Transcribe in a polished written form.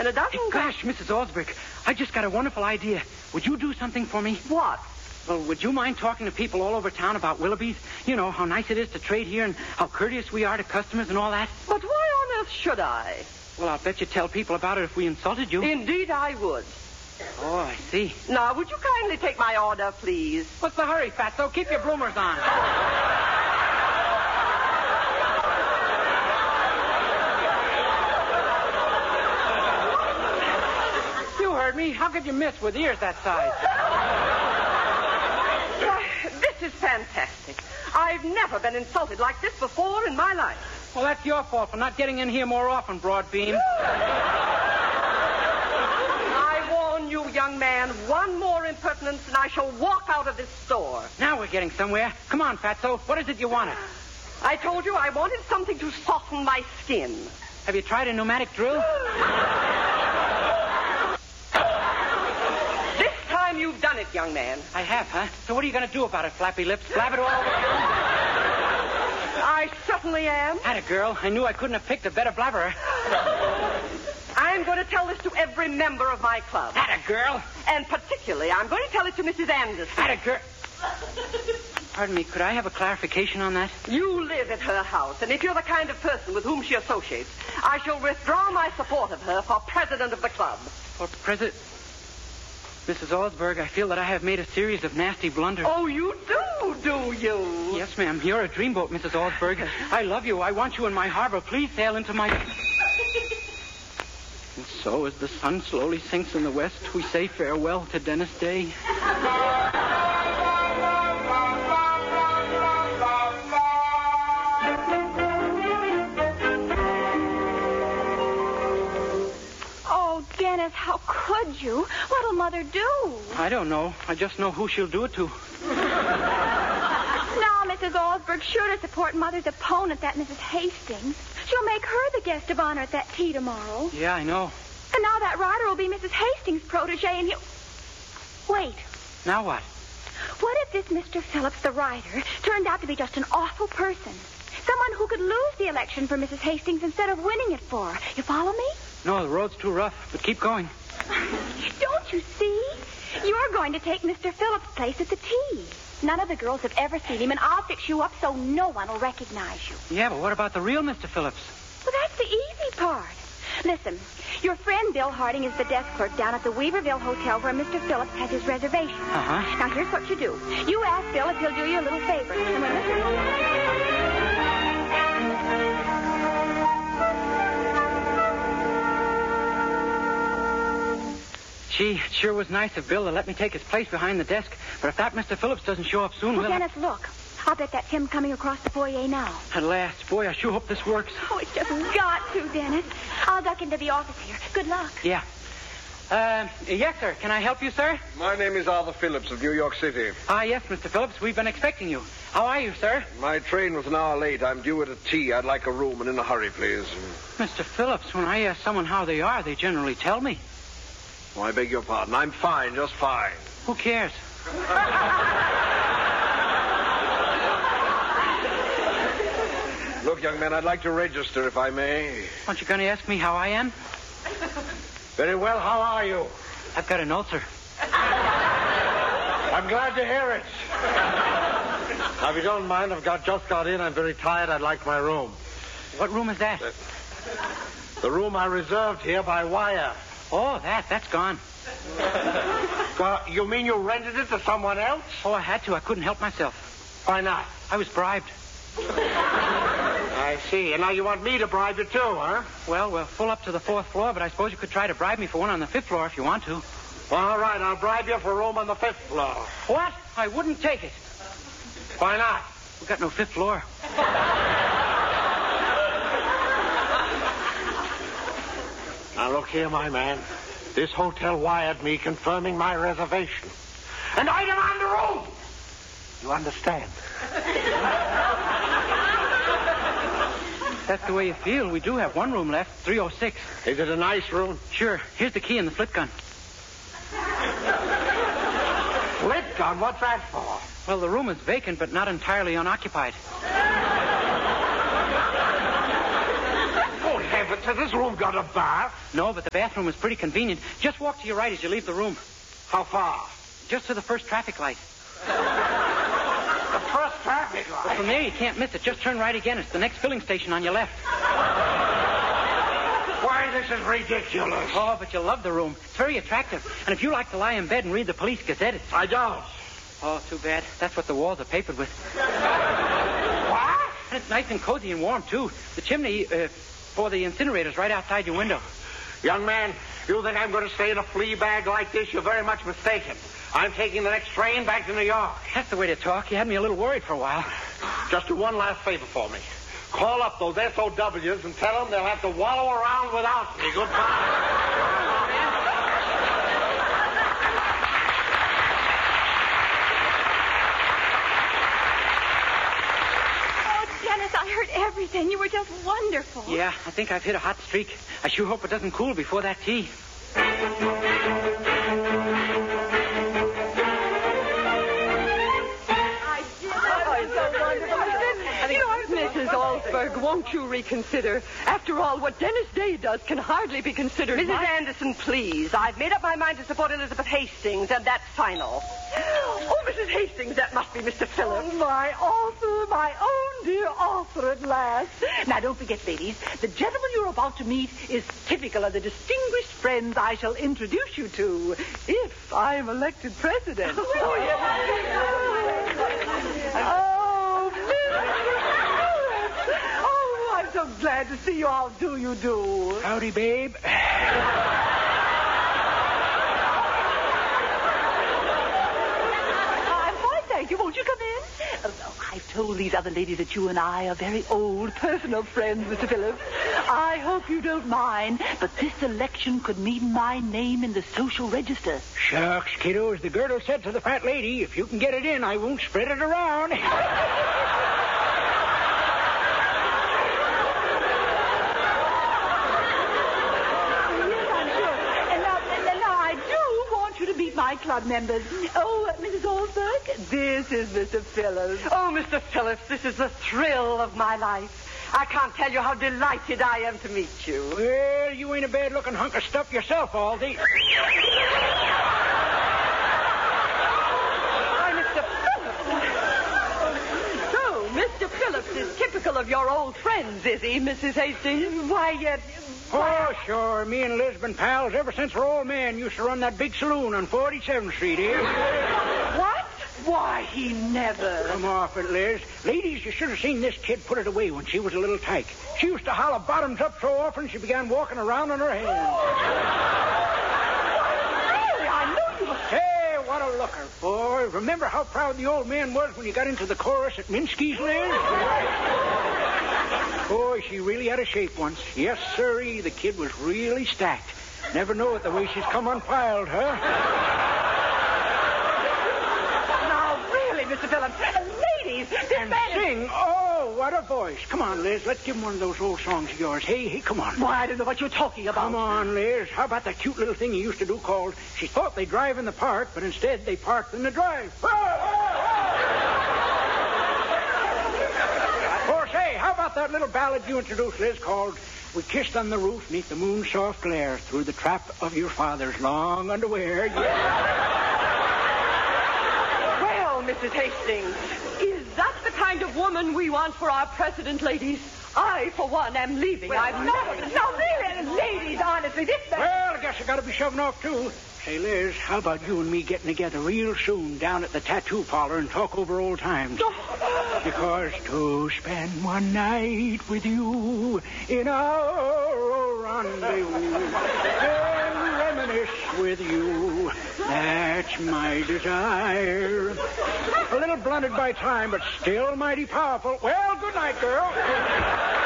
And a dozen... Hey, gosh, Mrs. Alsberg, I just got a wonderful idea. Would you do something for me? What? Well, would you mind talking to people all over town about Willoughby's? You know, how nice it is to trade here and how courteous we are to customers and all that? But why on earth should I? Well, I'll bet you'd tell people about it if we insulted you. Indeed I would. Oh, I see. Now, would you kindly take my order, please? What's the hurry, Fatso? Keep your bloomers on. You heard me. How could you miss with ears that size? This is fantastic. I've never been insulted like this before in my life. Well, that's your fault for not getting in here more often, Broadbeam. I warn you, young man, one more impertinence and I shall walk out of this store. Now we're getting somewhere. Come on, Fatso. What is it you wanted? I told you I wanted something to soften my skin. Have you tried a pneumatic drill? This time you've done it, young man. I have, huh? So what are you going to do about it, Flappy Lips? Flap it all over town? I certainly am. Atta girl. I knew I couldn't have picked a better blabberer. I'm going to tell this to every member of my club. Atta girl. And particularly, I'm going to tell it to Mrs. Anderson. Atta girl. Pardon me, could I have a clarification on that? You live at her house, and if you're the kind of person with whom she associates, I shall withdraw my support of her for president of the club. For president... Mrs. Alsberg, I feel that I have made a series of nasty blunders. Oh, you do you? Yes, ma'am. You're a dreamboat, Mrs. Alsberg. I love you. I want you in my harbor. Please sail into my... And so, as the sun slowly sinks in the west, we say farewell to Dennis Day. Dennis, how could you? What'll Mother do? I don't know. I just know who she'll do it to. Now, Mrs. Alsberg's sure to support Mother's opponent, that Mrs. Hastings. She'll make her the guest of honor at that tea tomorrow. Yeah, I know. And now that rider will be Mrs. Hastings' protege, and he'll... Wait. Now what? What if this Mr. Phillips, the rider, turned out to be just an awful person? Someone who could lose the election for Mrs. Hastings instead of winning it for her. You follow me? No, the road's too rough, but keep going. Don't you see? You're going to take Mr. Phillips' place at the tea. None of the girls have ever seen him, and I'll fix you up so no one will recognize you. Yeah, but what about the real Mr. Phillips? Well, that's the easy part. Listen, your friend Bill Harding is the desk clerk down at the Weaverville Hotel where Mr. Phillips has his reservation. Uh-huh. Now, here's what you do. You ask Bill if he'll do you a little favor. And when Mr. Gee, it sure was nice of Bill to let me take his place behind the desk. But if that Mr. Phillips doesn't show up soon, Well, Dennis, look. I'll bet that's him coming across the foyer now. At last. Boy, I sure hope this works. Oh, it's just got to, Dennis. I'll duck into the office here. Good luck. Yeah. Yes, sir. Can I help you, sir? My name is Arthur Phillips of New York City. Yes, Mr. Phillips. We've been expecting you. How are you, sir? My train was an hour late. I'm due at a tea. I'd like a room and in a hurry, please. Mr. Phillips, when I ask someone how they are, they generally tell me. Oh, I beg your pardon. I'm fine, just fine. Who cares? Look, young man, I'd like to register, if I may. Aren't you going to ask me how I am? Very well. How are you? I've got an ulcer. I'm glad to hear it. Now, if you don't mind, just got in. I'm very tired. I'd like my room. What room is that? The room I reserved here by wire. Oh, that's gone. You mean you rented it to someone else? Oh, I had to. I couldn't help myself. Why not? I was bribed. I see. And now you want me to bribe you too, huh? Well, we're full up to the 4th floor, but I suppose you could try to bribe me for one on the 5th floor if you want to. All right, I'll bribe you for a room on the 5th floor. What? I wouldn't take it. Why not? We've got no 5th floor. Now, look here, my man. This hotel wired me confirming my reservation. And I demand a room! You understand? If that's the way you feel, we do have one room left, 306. Is it a nice room? Sure. Here's the key and the flit gun. Flit gun? What's that for? Well, the room is vacant, but not entirely unoccupied. Oh, heavens, Has this room got a bath? No, but the bathroom is pretty convenient. Just walk to your right as you leave the room. How far? Just to the first traffic light. The first traffic light? But from there, you can't miss it. Just turn right again. It's the next filling station on your left. Why, this is ridiculous. Oh, but you'll love the room. It's very attractive. And if you like to lie in bed and read the Police Gazette, it's... I don't. Oh, too bad. That's what the walls are papered with. What? And it's nice and cozy and warm, too. The chimney for the incinerator's right outside your window. Young man, you think I'm going to stay in a flea bag like this? You're very much mistaken. I'm taking the next train back to New York. That's the way to talk. You had me a little worried for a while. Just do one last favor for me. Call up those SOWs and tell them they'll have to wallow around without me. Goodbye. Dennis, I heard everything. You were just wonderful. Yeah, I think I've hit a hot streak. I sure hope it doesn't cool before that tea. Mrs. Alsberg, won't you reconsider? After all, what Dennis Day does can hardly be considered... Mrs. Anderson, please. I've made up my mind to support Elizabeth Hastings, and that's final. Oh, Mrs. Hastings, that must be Mr. Phillips. Oh, my author, my own dear author at last. Now, don't forget, ladies, the gentleman you're about to meet is typical of the distinguished friends I shall introduce you to if I'm elected president. Oh, yes. Oh, I'm so glad to see you all. Do you do? Howdy, babe. I'm fine, thank you. Won't you come in? I've told these other ladies that you and I are very old personal friends, Mr. Phillips. I hope you don't mind, but this election could mean my name in the social register. Shucks, kiddo, as the girdle said to the fat lady, if you can get it in, I won't spread it around. My club members. Oh, Mrs. Alsberg, this is Mr. Phillips. Oh, Mr. Phillips, this is the thrill of my life. I can't tell you how delighted I am to meet you. Well, you ain't a bad-looking hunk of stuff yourself, Aldy. Why, Mr. Phillips. So, Mr. Phillips is typical of your old friends, is he, Mrs. Hastings? Why, Oh, sure. Me and Liz been pals ever since our old man used to run that big saloon on 47th Street here. What? Why, he never. Come off it, Liz. Ladies, you should have seen this kid put it away when she was a little tyke. She used to holler bottoms up so often she began walking around on her hands. Really, I know you were... Hey, what a looker, boy. Remember how proud the old man was when you got into the chorus at Minsky's, Liz? Boy, she really had a shape once. Yes, sirree, the kid was really stacked. Never know it the way she's come unpiled, huh? Now, really, Mr. Phillips, ladies, this And man... sing. Oh, what a voice. Come on, Liz. Let's give him one of those old songs of yours. Hey, come on. Why, I don't know what you're talking about. Come on, Liz. How about that cute little thing you used to do called She Thought They Drive in the Park, but instead they parked in the drive. Or say, how about that little ballad you introduced, Liz, called We Kissed on the Roof Neath the Moon's Soft Glare Through the Trap of Your Father's Long Underwear. Well, Mrs. Hastings, is that the kind of woman we want for our president, ladies? I, for one, am leaving. Well, no, really, ladies, honestly, this man... Well, I guess I gotta be shoving off, too. Say, Liz, how about you and me getting together real soon down at the tattoo parlor and talk over old times? Because to spend one night with you in our rendezvous and reminisce with you, that's my desire. A little blunted by time, but still mighty powerful. Well, good night, girl.